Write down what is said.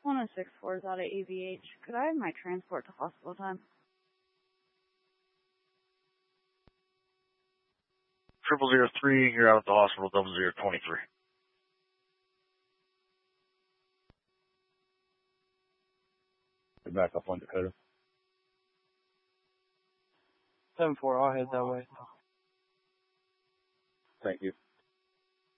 1064 is out of AVH. Could I have my transport to hospital time? 0003, you're out at the hospital, 0023. Get back up on Dakota. 7-4, I'll head that way. Thank you.